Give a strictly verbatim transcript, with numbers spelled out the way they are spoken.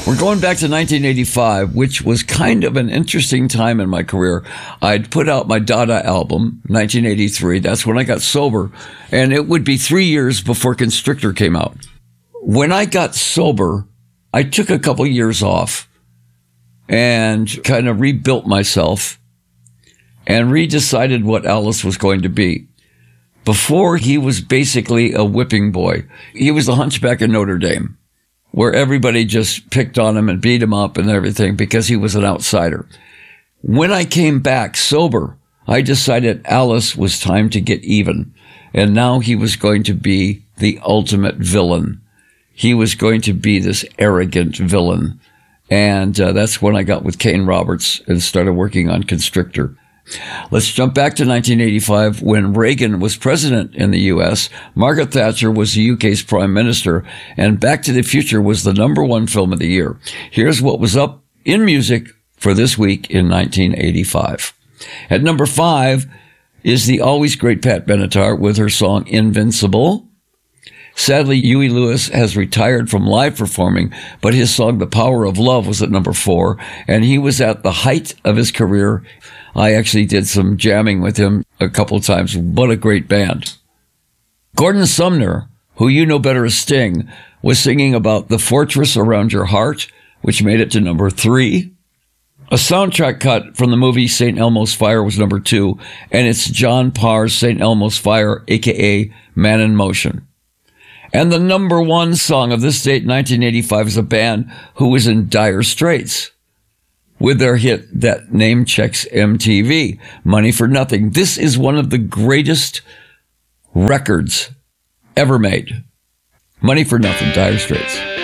We're going back to nineteen eighty-five, which was kind of an interesting time in my career. I'd put out my Dada album, nineteen eighty-three. That's when I got sober. And it would be three years before Constrictor came out. When I got sober, I took a couple years off and kind of rebuilt myself and redecided what Alice was going to be. Before, he was basically a whipping boy. He was the Hunchback of Notre Dame, where everybody just picked on him and beat him up and everything because he was an outsider. When I came back sober, I decided Alice was time to get even. And now he was going to be the ultimate villain. He was going to be this arrogant villain. And uh, that's when I got with Kane Roberts and started working on Constrictor. Let's jump back to nineteen eighty-five when Reagan was president in the U S Margaret Thatcher was the U K's prime minister, and Back to the Future was the number one film of the year. Here's what was up in music for this week in nineteen eighty-five. At number five is the always great Pat Benatar with her song Invincible. Sadly, Huey Lewis has retired from live performing, but his song The Power of Love was at number four, and he was at the height of his career. I actually did some jamming with him a couple of times. What a great band. Gordon Sumner, who you know better as Sting, was singing about The Fortress Around Your Heart, which made it to number three. A soundtrack cut from the movie Saint Elmo's Fire was number two, and it's John Parr's Saint Elmo's Fire, a k a. Man in Motion. And the number one song of this date, nineteen eighty-five, is a band who was in dire straits with their hit that name checks M T V, Money for Nothing. This is one of the greatest records ever made. Money for Nothing, Dire Straits.